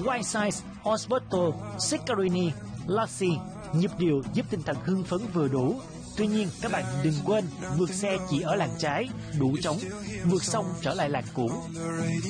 Whiteside, Osborto, Ceccarini, Lassie. Nhịp điệu giúp tinh thần hưng phấn vừa đủ. Tuy nhiên các bạn đừng quên vượt xe chỉ ở làn trái, đủ trống, vượt sông trở lại làn cũ.